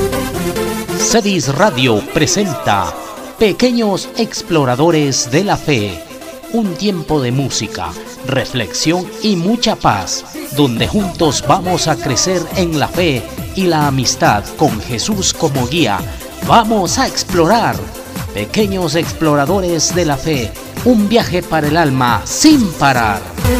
Cedis Radio presenta Pequeños Exploradores de la Fe, un tiempo de música, reflexión y mucha paz, donde juntos vamos a crecer en la fe y la amistad con Jesús como guía. Vamos a explorar, Pequeños Exploradores de la Fe, un viaje para el alma sin parar.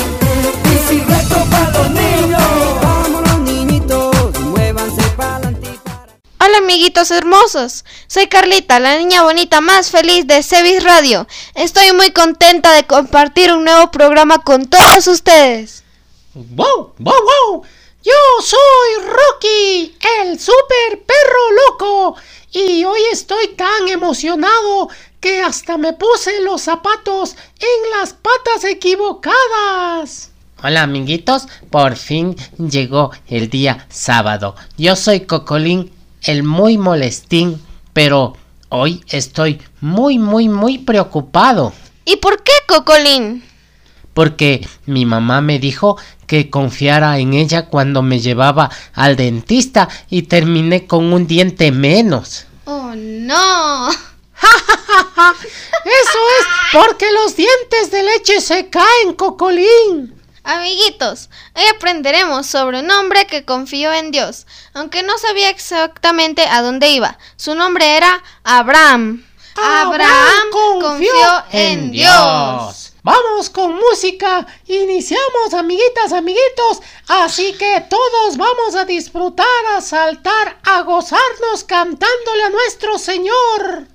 Hola amiguitos hermosos, soy Carlita, la niña bonita más feliz de Cedis Radio. Estoy muy contenta de compartir un nuevo programa con todos ustedes. ¡Wow! ¡Wow! ¡Wow! Yo soy Rocky, el super perro loco, y hoy estoy tan emocionado que hasta me puse los zapatos en las patas equivocadas. Hola amiguitos, por fin llegó el día sábado. Yo soy Cocolín, el muy molestín, pero hoy estoy muy preocupado. ¿Y por qué, Cocolín? Porque mi mamá me dijo que confiara en ella cuando me llevaba al dentista y terminé con un diente menos. ¡Oh, no! Eso es porque los dientes de leche se caen, Cocolín. Amiguitos, hoy aprenderemos sobre un hombre que confió en Dios, aunque no sabía exactamente a dónde iba. Su nombre era Abraham. Abraham confió en Dios. Vamos con música, iniciamos amiguitas, amiguitos, así que todos vamos a disfrutar, a saltar, a gozarnos cantándole a nuestro Señor.